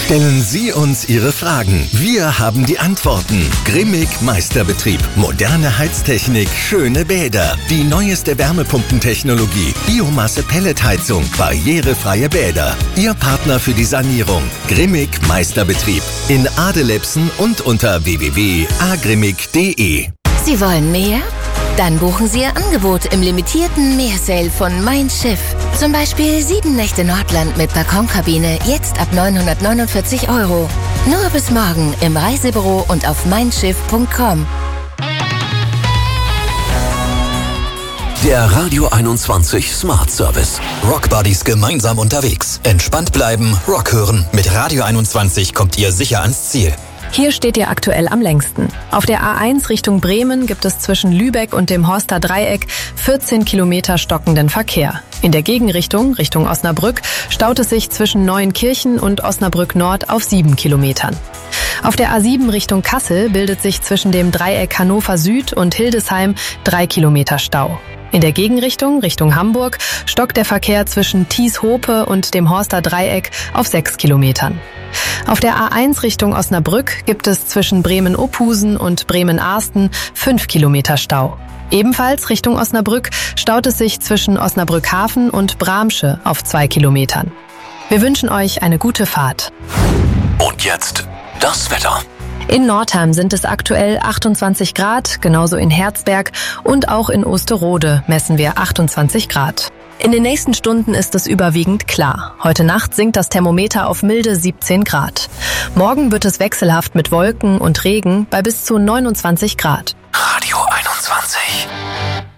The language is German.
Stellen Sie uns Ihre Fragen. Wir haben die Antworten. Grimmig Meisterbetrieb. Moderne Heiztechnik, schöne Bäder. Die neueste Wärmepumpentechnologie. Biomasse-Pelletheizung. Barrierefreie Bäder. Ihr Partner für die Sanierung. Grimmig Meisterbetrieb. In Adelebsen und unter www.agrimmig.de. Sie wollen mehr? Dann buchen Sie Ihr Angebot im limitierten Meersale von Mein Schiff. Zum Beispiel 7 Nächte Nordland mit Balkonkabine, jetzt ab 949 €. Nur bis morgen im Reisebüro und auf meinschiff.com. Der Radio 21 Smart Service. Rock Buddies gemeinsam unterwegs. Entspannt bleiben, Rock hören. Mit Radio 21 kommt ihr sicher ans Ziel. Hier steht ihr aktuell am längsten. Auf der A1 Richtung Bremen gibt es zwischen Lübeck und dem Horster Dreieck 14 Kilometer stockenden Verkehr. In der Gegenrichtung, Richtung Osnabrück, staut es sich zwischen Neuenkirchen und Osnabrück Nord auf 7 Kilometern. Auf der A7 Richtung Kassel bildet sich zwischen dem Dreieck Hannover Süd und Hildesheim 3 Kilometer Stau. In der Gegenrichtung, Richtung Hamburg, stockt der Verkehr zwischen Thies-Hope und dem Horster Dreieck auf 6 Kilometern. Auf der A1 Richtung Osnabrück gibt es zwischen Bremen-Opusen und Bremen-Arsten 5 Kilometer Stau. Ebenfalls Richtung Osnabrück staut es sich zwischen Osnabrück-Hafen und Bramsche auf 2 Kilometern. Wir wünschen euch eine gute Fahrt. Und jetzt das Wetter. In Nordheim sind es aktuell 28 Grad, genauso in Herzberg und auch in Osterode messen wir 28 Grad. In den nächsten Stunden ist es überwiegend klar. Heute Nacht sinkt das Thermometer auf milde 17 Grad. Morgen wird es wechselhaft mit Wolken und Regen bei bis zu 29 Grad. Radio 21.